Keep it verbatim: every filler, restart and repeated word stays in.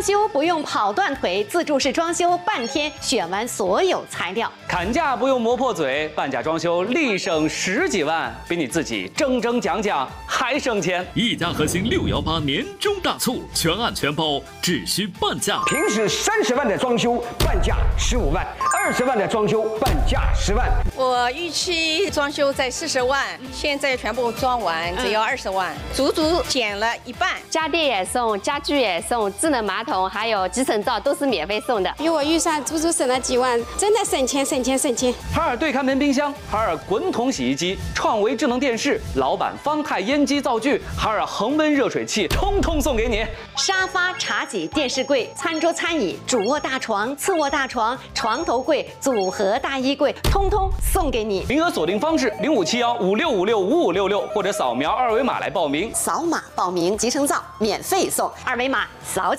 修不用跑断腿，自助式装修半天选完所有材料。 砍价不用磨破嘴，半价装修立省十几万，比你自己争争讲讲还省钱。 一家核心六幺八年终大促，全案全包，只需半价。 平时三十万的装修，半价十五万；二十万的装修，半价十万。 我预期装修在四十万，现在全部装完只要二十万，足足减了一半。 家电也送，家具也送，智能马桶还有集成灶都是免费送的。 比我预算足足省了几万，真的省钱省钱省钱。 海尔对看门冰箱、海尔滚筒洗衣机、创维智能电视、老板方太烟机灶具、海尔恒温热水器，通通送给你。 沙发、茶几、电视柜、餐桌餐椅、主卧大床、次卧大床、床头柜、组合大衣柜，通通送给你。 名额锁定方式：零五七幺五六五六五五六六，或者扫描二维码来报名。 扫码报名，集成灶免费送，二维码扫。